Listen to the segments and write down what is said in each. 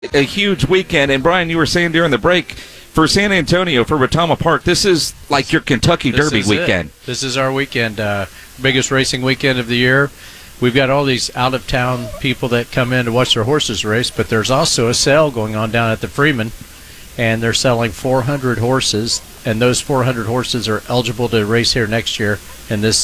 a huge weekend. And Brian, you were saying during the break, for San Antonio, for Retama Park, this is like your Kentucky Derby weekend. This is our weekend, biggest racing weekend of the year. We've got all these out-of-town people that come in to watch their horses race, but there's also a sale going on down at the Freeman, and they're selling 400 horses, and those 400 horses are eligible to race here next year in this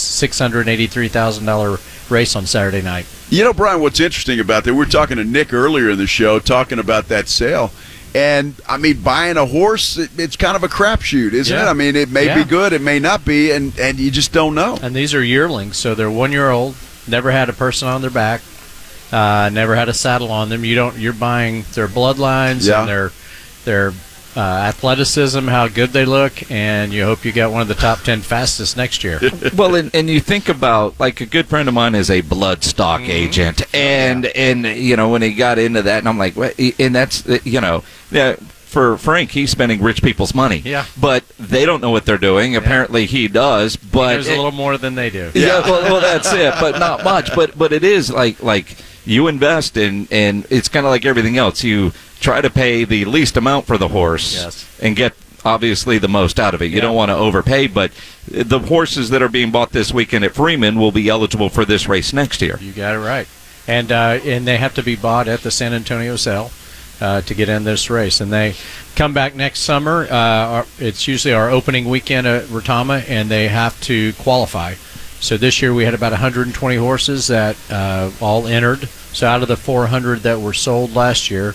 $683,000 race on Saturday night. You know, Brian, what's interesting about that, we were talking to Nick earlier in the show, talking about that sale. And, I mean, buying a horse, it's kind of a crapshoot, isn't it? I mean, it may be good, it may not be, and you just don't know. And these are yearlings, so they're 1 year old, never had a person on their back, never had a saddle on them. You're buying their bloodlines and their athleticism, how good they look, and you hope you get one of the top 10 fastest next year. Well, and you think about, like, a good friend of mine is a bloodstock agent, and you know, when he got into that, and I'm like, what? And that's, you know, for Frank, he's spending rich people's money. Yeah. But they don't know what they're doing. Yeah. Apparently he does, but there's a little more than they do. Yeah, well, that's it, but not much. But it is like you invest in, and it's kind of like everything else. You try to pay the least amount for the horse and get obviously the most out of it. You don't want to overpay, but the horses that are being bought this weekend at Freeman will be eligible for this race next year. You got it right. And they have to be bought at the San Antonio sale to get in this race. And they come back next summer. It's usually our opening weekend at Retama, and they have to qualify. So this year we had about 120 horses that all entered. So out of the 400 that were sold last year,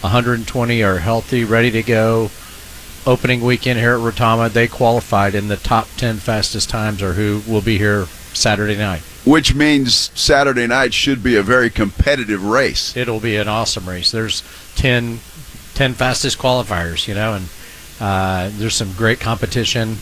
120 are healthy, ready to go. Opening weekend here at Retama, they qualified, and the top 10 fastest times are who will be here Saturday night. Which means Saturday night should be a very competitive race. It'll be an awesome race. There's 10 fastest qualifiers, you know, and there's some great competition.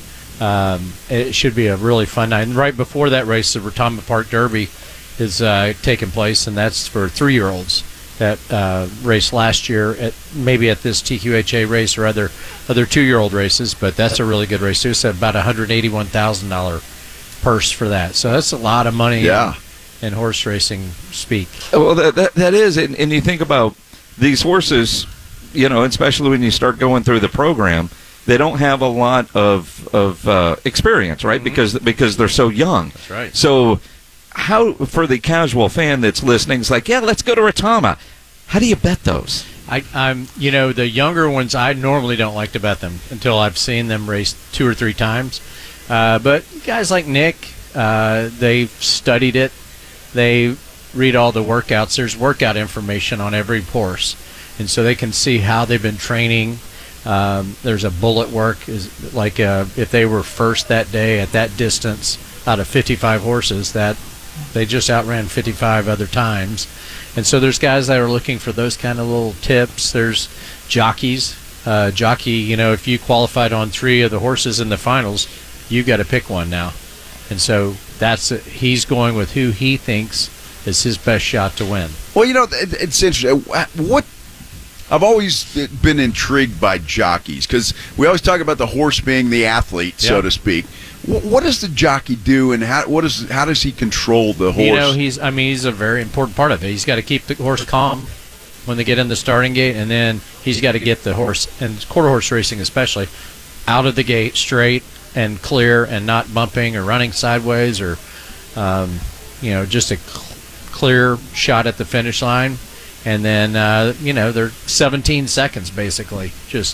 It should be a really fun night. And right before that race, the Retama Park Derby is taking place, and that's for 3-year-olds that raced last year at this TQHA race or other 2-year-old races. But that's a really good race too. It's about $181,000 purse for that. So that's a lot of money in horse racing speak. Well, that is, and you think about these horses, you know, especially when you start going through the program, they don't have a lot of experience, right? Mm-hmm. Because they're so young. That's right. So how, for the casual fan that's listening, is like, yeah, let's go to Retama. How do you bet those? I'm you know, the younger ones, I normally don't like to bet them until I've seen them race 2 or 3 times. But guys like Nick, they've studied it. They read all the workouts. There's workout information on every horse, and so they can see how they've been training. There's a bullet work, is like if they were first that day at that distance out of 55 horses, that they just outran 55 other times. And so there's guys that are looking for those kind of little tips. There's jockeys. You know, if you qualified on 3 of the horses in the finals, you've got to pick one now. And so he's going with who he thinks is his best shot to win. Well, you know, it's interesting. I've always been intrigued by jockeys, because we always talk about the horse being the athlete, so to speak. What does the jockey do, and how does he control the horse? You know, he's a very important part of it. He's got to keep the horse calm when they get in the starting gate, and then he's got to get the horse, and quarter horse racing especially, out of the gate straight and clear, and not bumping or running sideways, or you know, just a clear shot at the finish line. And then you know, they're 17 seconds basically, just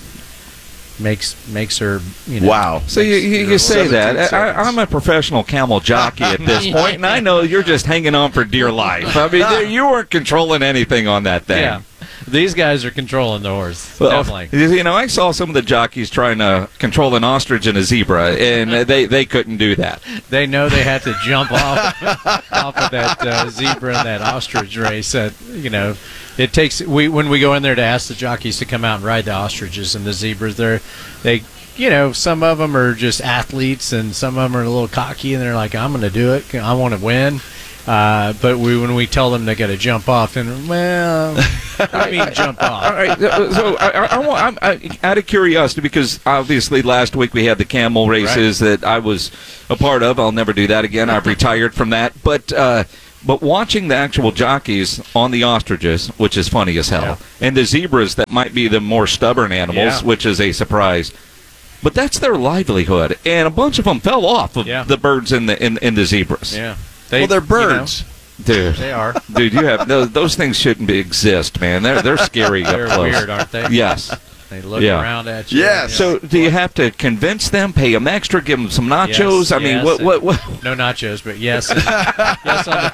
makes her, you know. Wow. So you say that. I'm a professional camel jockey at this point, and I know you're just hanging on for dear life. I mean, you weren't controlling anything on that thing. Yeah. These guys are controlling the horse. Well, definitely. You know, I saw some of the jockeys trying to control an ostrich and a zebra, and they couldn't do that. They know they had to jump off of that zebra and that ostrich race. You know, it takes when we go in there to ask the jockeys to come out and ride the ostriches and the zebras, they you know, some of them are just athletes, and some of them are a little cocky, and they're like, I'm going to do it. I want to win. But when we tell them they got to jump off, and well, I mean jump off. All right. So I'm out of curiosity, because obviously last week we had the camel races that I was a part of. I'll never do that again. I've retired from that. But But watching the actual jockeys on the ostriches, which is funny as hell, and the zebras that might be the more stubborn animals, which is a surprise. But that's their livelihood, and a bunch of them fell off of the birds in the zebras. Yeah, they're birds. Dude, they are. Dude, you have those things shouldn't exist, man. They're scary. They're up close. weird, aren't they? Yes. They look around at you. Yeah. So do you have to convince them, pay them extra, give them some nachos? Yes, I mean, what? No nachos, but yes, yes on the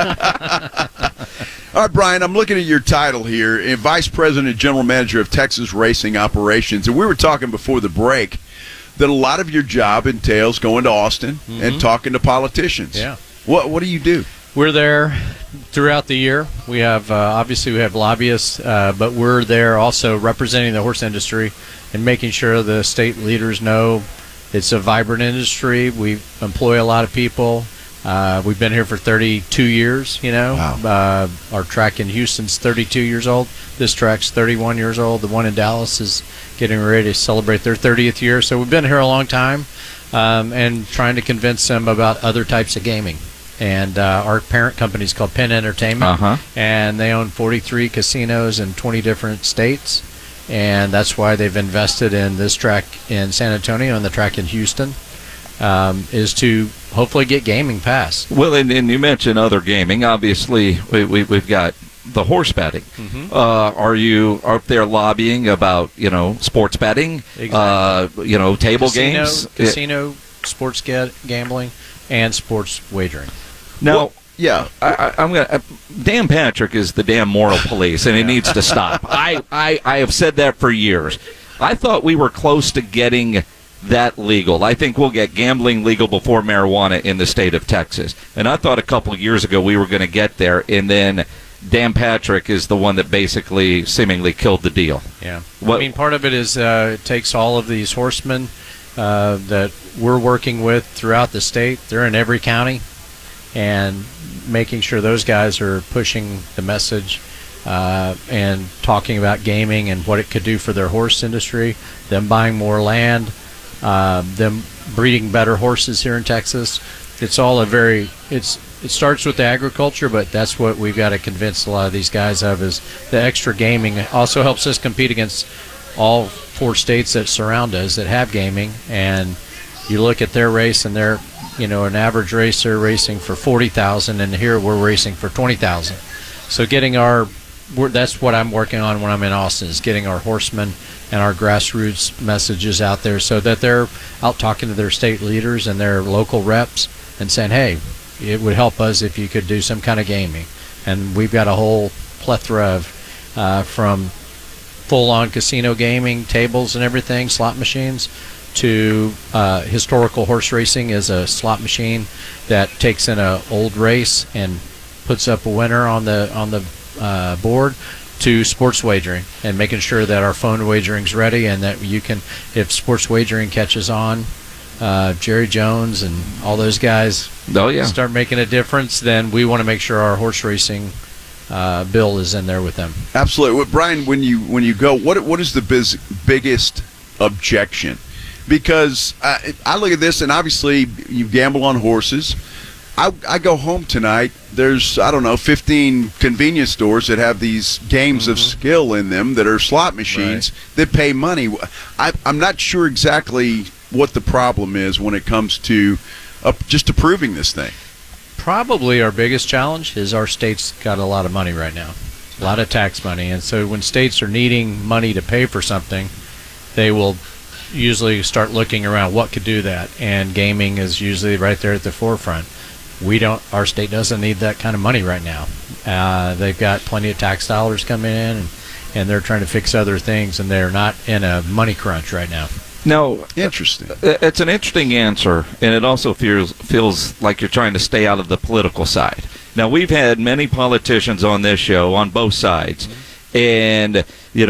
pay. All right, Brian, I'm looking at your title here, Vice President and General Manager of Texas Racing Operations, and we were talking before the break that a lot of your job entails going to Austin and talking to politicians. Yeah. What do you do? We're there throughout the year. We have obviously we have lobbyists, but we're there also representing the horse industry and making sure the state leaders know it's a vibrant industry. We employ a lot of people. We've been here for 32 years. Wow. Our track in Houston's 32 years old. This track's 31 years old. The one in Dallas is getting ready to celebrate their 30th year. So we've been here a long time, and trying to convince them about other types of gaming. And our parent company is called Penn Entertainment, and they own 43 casinos in 20 different states, and that's why they've invested in this track in San Antonio and the track in Houston, is to hopefully get gaming passed. Well, and you mentioned other gaming. Obviously, we've got the horse betting. Are you up there lobbying about sports betting? Exactly. Table games, casino, sports gambling, and sports wagering. Now, I'm gonna. Dan Patrick is the damn moral police, and it needs to stop. I have said that for years. I thought we were close to getting that legal. I think we'll get gambling legal before marijuana in the state of Texas. And I thought a couple of years ago we were going to get there, and then Dan Patrick is the one that basically seemingly killed the deal. Yeah. I mean, part of it is it takes all of these horsemen that we're working with throughout the state. They're in every county, and making sure those guys are pushing the message and talking about gaming and what it could do for their horse industry, them buying more land, them breeding better horses here in Texas. It's all it starts with the agriculture, but that's what we've got to convince a lot of these guys of, is the extra gaming also helps us compete against all 4 states that surround us that have gaming. And you look at their race, and they're an average racer racing for $40,000, and here we're racing for $20,000. So that's what I'm working on when I'm in Austin, is getting our horsemen and our grassroots messages out there so that they're out talking to their state leaders and their local reps and saying, hey, it would help us if you could do some kind of gaming. And we've got a whole plethora of from full-on casino gaming, tables and everything, slot machines, to historical horse racing is a slot machine that takes in an old race and puts up a winner on the board, to sports wagering and making sure that our phone wagering's ready, and that you can, if sports wagering catches on, Jerry Jones and all those guys start making a difference, then we want to make sure our horse racing bill is in there with them. Absolutely. Well, Brian, when you go, what is the biggest objection? Because I look at this, and obviously you gamble on horses. I go home tonight, there's, 15 convenience stores that have these games of skill in them that are slot machines that pay money. I'm not sure exactly what the problem is when it comes to just approving this thing. Probably our biggest challenge is our state's got a lot of money right now, a lot of tax money. And so when states are needing money to pay for something, they will usually start looking around what could do that. And gaming is usually right there at the forefront. Our state doesn't need that kind of money right now. They've got plenty of tax dollars coming in, and they're trying to fix other things, and they're not in a money crunch right now. No, interesting. It's an interesting answer, and it also feels like you're trying to stay out of the political side. Now, we've had many politicians on this show on both sides, and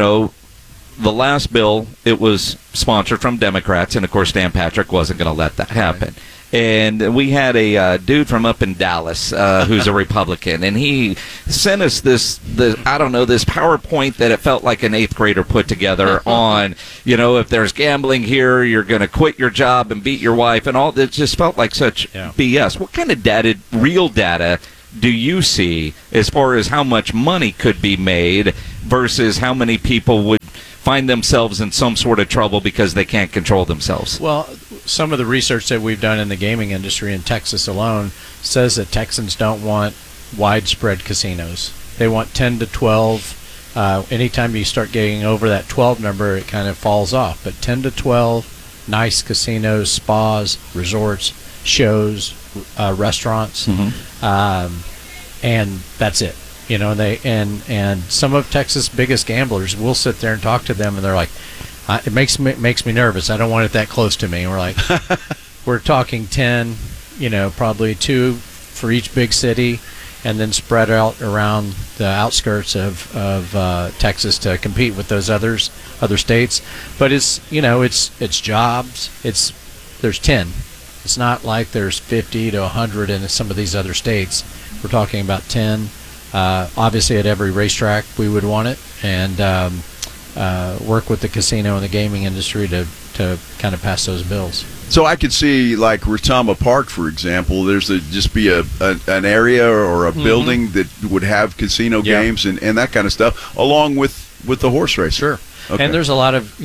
the last bill, it was sponsored from Democrats, and of course Dan Patrick wasn't going to let that happen. Right. And we had a dude from up in Dallas who's a Republican, and he sent us this PowerPoint that it felt like an 8th grader put together on, if there's gambling here, you're going to quit your job and beat your wife, and all. It just felt like such BS. What kind of real data do you see as far as how much money could be made versus how many people would find themselves in some sort of trouble because they can't control themselves? Well, some of the research that we've done in the gaming industry in Texas alone says that Texans don't want widespread casinos. They want 10 to 12. Anytime you start getting over that 12 number, it kind of falls off. But 10 to 12 nice casinos, spas, resorts, shows, restaurants, and that's it. You know, and some of Texas' biggest gamblers will sit there and talk to them, and they're like, it makes me nervous. I don't want it that close to me. And we're like, we're talking 10, you know, probably 2 for each big city, and then spread out around the outskirts of Texas to compete with those other states. But it's, you know, it's jobs. There's 10. It's not like there's 50 to 100 in some of these other states. We're talking about 10. Obviously, at every racetrack, we would want it, and work with the casino and the gaming industry to kind of pass those bills. So I could see, like Retama Park, for example, there's just be an area or a building that would have casino games and that kind of stuff, along with the horse racing. Sure. Okay. And there's a lot of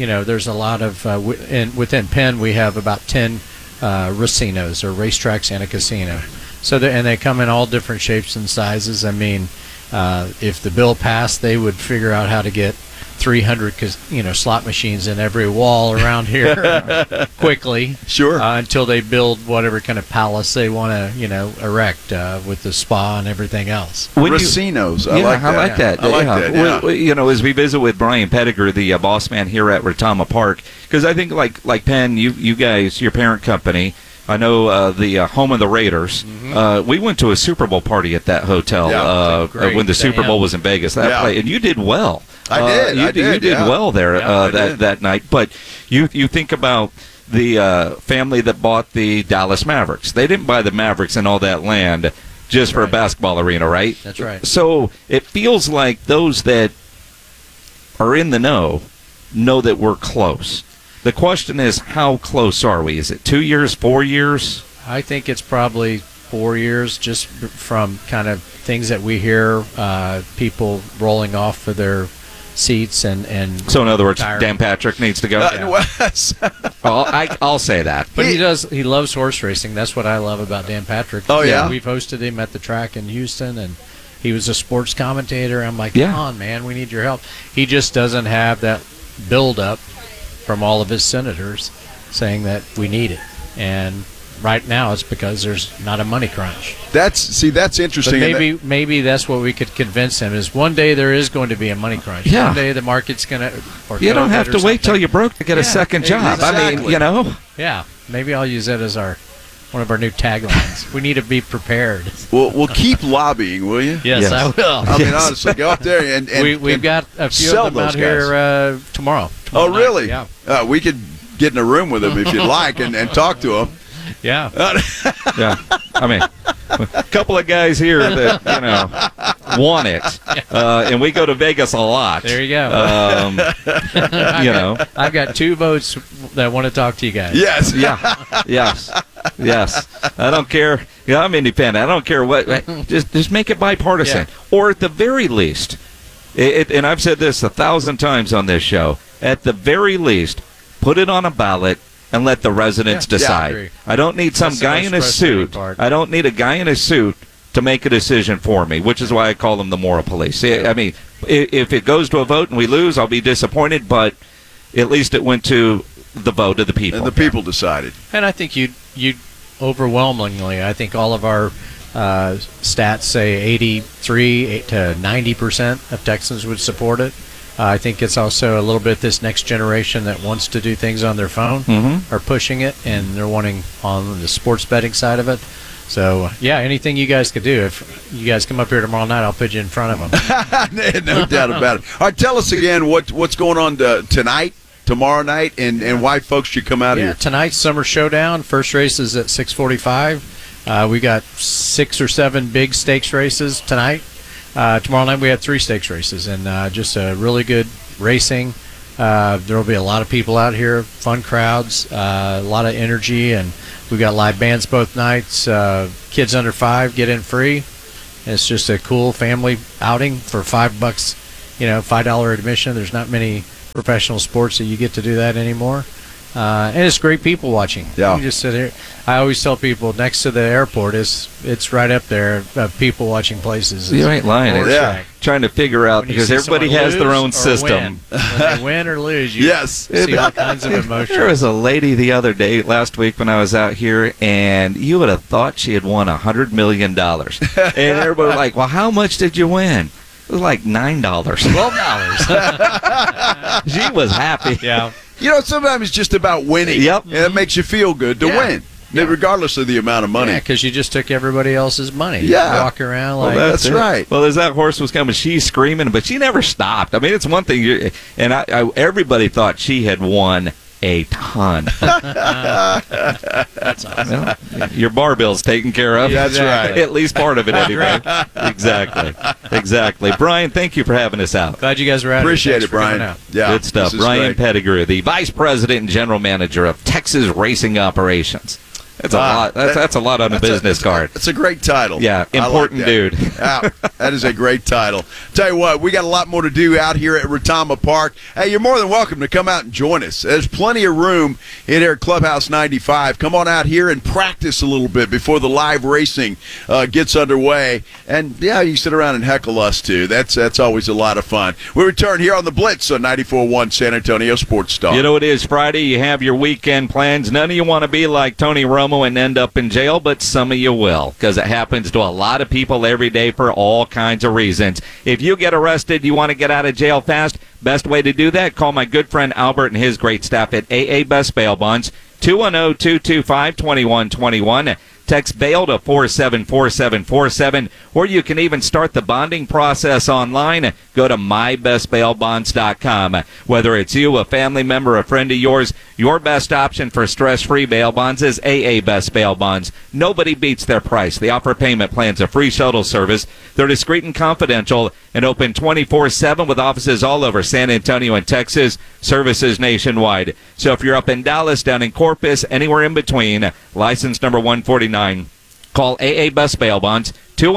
within Penn we have about 10 racinos, or racetracks and a casino. So and they come in all different shapes and sizes. I mean, if the bill passed, they would figure out how to get 300 slot machines in every wall around here quickly. Sure. Until they build whatever kind of palace they want to erect with the spa and everything else. Racinos. I like that. I like that. Yeah. You know, as we visit with Brian Pettigrew, the boss man here at Retama Park, because I think like Penn, you guys, your parent company, I know the home of the Raiders. We went to a Super Bowl party at that hotel when the Super Bowl was in Vegas. And you did well. I did. You did well there that night. But you think about the family that bought the Dallas Mavericks. They didn't buy the Mavericks and all that land just for a basketball arena, right? That's right. So it feels like those that are in the know that we're close. The question is, how close are we? Is it 2 years, 4 years? I think it's probably 4 years, just from kind of things that we hear, people rolling off of their seats and so in other words, retiring. Dan Patrick needs to go. I'll say that. But he loves horse racing. That's what I love about Dan Patrick. Oh yeah, we've hosted him at the track in Houston, and he was a sports commentator. I'm like, come on, man, we need your help. He just doesn't have that build up from all of his senators saying that we need it, and right now it's because there's not a money crunch. That's interesting. But maybe that's what we could convince him, is one day there is going to be a money crunch. Yeah. One day the market's going to. You don't have to wait till you're broke to get a second job. Exactly. I mean, you know. Yeah, maybe I'll use that as one of our new taglines. We need to be prepared. We'll keep lobbying, will you? Yes, I will. I mean, honestly, go up there and we've got a few of them out here tomorrow. Oh, really? Yeah. We could get in a room with them if you'd like and talk to them. Yeah. Yeah. I mean, a couple of guys here that, want it. And we go to Vegas a lot. There you go. I've got 2 votes that want to talk to you guys. Yes. Yeah. Yes. I don't care. Yeah, I'm independent. I don't care what. Just make it bipartisan. Yeah. Or at the very least, and I've said this 1,000 times on this show, at the very least, put it on a ballot and let the residents decide. Yeah, I don't need some guy in a suit. I don't need a guy in a suit to make a decision for me, which is why I call them the moral police. I mean, if it goes to a vote and we lose, I'll be disappointed, but at least it went to the vote of the people. And the people decided. And I think you overwhelmingly, I think all of our stats say 83 to 90% of Texans would support it. I think it's also a little bit this next generation that wants to do things on their phone are pushing it, and they're wanting on the sports betting side of it. So, yeah, anything you guys could do. If you guys come up here tomorrow night, I'll put you in front of them. No doubt about it. All right, tell us again what's going on tonight, tomorrow night, and why folks should come out here. Tonight's Summer Showdown. First race is at 6:45. We got 6 or 7 big stakes races tonight. Tomorrow night we have 3 stakes races, and just a really good racing. There will be a lot of people out here, fun crowds, a lot of energy, and we've got live bands both nights. Kids under 5 get in free, It's just a cool family outing for $5, $5 admission. There's not many professional sports that you get to do that anymore. And it's great people watching. Yeah. You just sit here. I always tell people next to the airport it's right up there of people watching places. You ain't lying. Yeah. Trying to figure out, because everybody has their own system. When they win or lose, you see all kinds of emotion. There was a lady the other day, last week when I was out here, and you would have thought she had won $100 million. And everybody was like, well, how much did you win? It was like $9. $12. She was happy. Yeah. Sometimes it's just about winning. Yep. And it makes you feel good to win, regardless of the amount of money. Yeah, because you just took everybody else's money. Yeah. You walk around like... that's right. Well, as that horse was coming, she's screaming, but she never stopped. I mean, it's one thing, everybody thought she had won a ton. That's awesome. Well, your bar bill's taken care of. That's right. At least part of it, anyway. Exactly. Brian, thank you for having us out. Glad you guys were out. Appreciate it, Brian. Yeah, good stuff. Brian Pettigrew, the Vice President and General Manager of Texas Racing Operations. That's a lot. That's a lot on a business card. It's a great title. Yeah, important dude. Yeah, that is a great title. Tell you what, we got a lot more to do out here at Retama Park. Hey, you're more than welcome to come out and join us. There's plenty of room in here at Clubhouse 95. Come on out here and practice a little bit before the live racing gets underway. And yeah, you sit around and heckle us too. That's always a lot of fun. We return here on the Blitz on 94.1 San Antonio Sports Star. You know, it is Friday. You have your weekend plans. None of you want to be like Tony Romo and end up in jail, but some of you will, because it happens to a lot of people every day for all kinds of reasons. If you get arrested, you want to get out of jail fast, best way to do that, call my good friend Albert and his great staff at AA Best Bail Bonds, 210-225-2121. Text bail to 474747, or you can even start the bonding process online. Go to mybestbailbonds.com. Whether it's you, a family member, a friend of yours, your best option for stress-free bail bonds is AA Best Bail Bonds. Nobody beats their price. They offer payment plans, a free shuttle service. They're discreet and confidential and open 24/7 with offices all over San Antonio and Texas, services nationwide. So if you're up in Dallas, down in Corpus, anywhere in between, license number 149. Call AA Best Bail Bonds,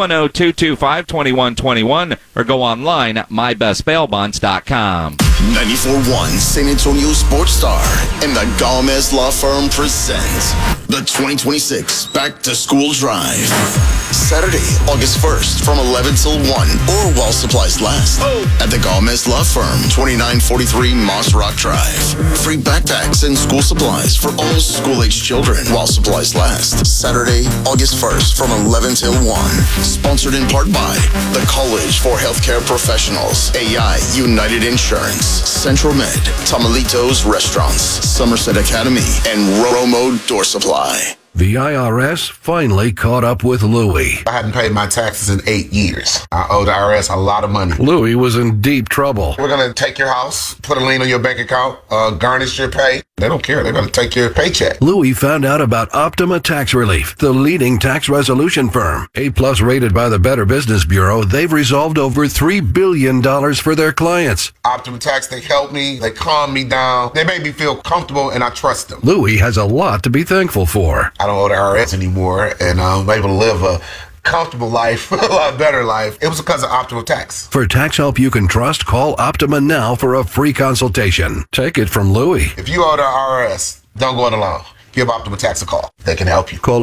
210-225-2121, or go online at mybestbailbonds.com. 94.1 San Antonio Sports Star and the Gomez Law Firm presents the 2026 Back to School Drive. Saturday, August 1st from 11 till 1 or while supplies last at the Gomez Law Firm, 2943 Moss Rock Drive. Free backpacks and school supplies for all school-age children while supplies last. Saturday, August 1st from 11 till 1. Sponsored in part by the College for Healthcare Professionals, AI United Insurance, Central Med, Tamalitos Restaurants, Somerset Academy, and Romo Door Supply. The IRS finally caught up with Louie. I hadn't paid my taxes in 8 years. I owe the IRS a lot of money. Louie was in deep trouble. We're going to take your house, put a lien on your bank account, garnish your pay. They don't care. They're going to take your paycheck. Louie found out about Optima Tax Relief, the leading tax resolution firm. A-plus rated by the Better Business Bureau, they've resolved over $3 billion for their clients. Optima Tax, they help me. They calm me down. They make me feel comfortable, and I trust them. Louie has a lot to be thankful for. I don't owe the IRS anymore, and I'm able to live a comfortable life, a lot better life. It was because of Optima Tax. For tax help you can trust, call Optima now for a free consultation. Take it from Louie. If you owe the IRS, don't go it alone. Give Optima Tax a call. They can help you. Call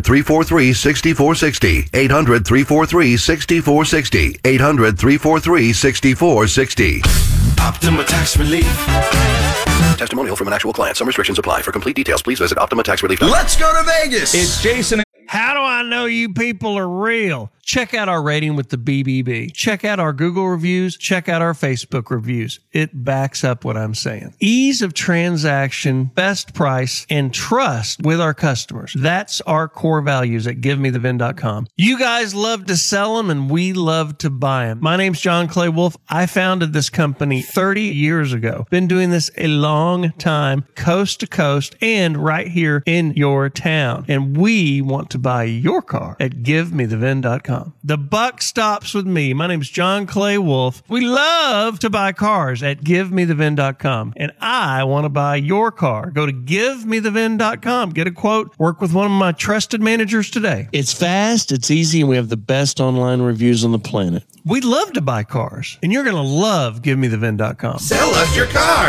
800-343-6460. 800-343-6460. 800-343-6460. Optima Tax Relief. Testimonial from an actual client. Some restrictions apply. For complete details, please visit OptimaTaxRelief.com. Let's go to Vegas. It's Jason. How do I know you people are real? Check out our rating with the BBB. Check out our Google reviews. Check out our Facebook reviews. It backs up what I'm saying. Ease of transaction, best price, and trust with our customers. That's our core values at GiveMeTheVin.com. You guys love to sell them, and we love to buy them. My name's John Clay Wolf. I founded this company 30 years ago. Been doing this a long time, coast to coast, and right here in your town. And we want to buy your car at GiveMeTheVin.com. GiveMeTheVin.com. The buck stops with me. My name is John Clay Wolf. We love to buy cars at GiveMeTheVin.com, and I want to buy your car. Go to GiveMeTheVin.com. Get a quote. Work with one of my trusted managers today. It's fast, it's easy, and we have the best online reviews on the planet. We love to buy cars, and you're going to love GiveMeTheVin.com. Sell us your car.